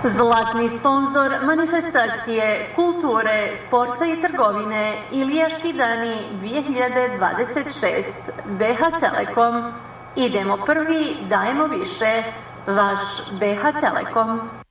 Zlatni sponzor manifestacije kulture, sporta i trgovine Ilijaški dani 2026. BH Telekom. Idemo prvi, dajemo više. Vaš BH Telekom.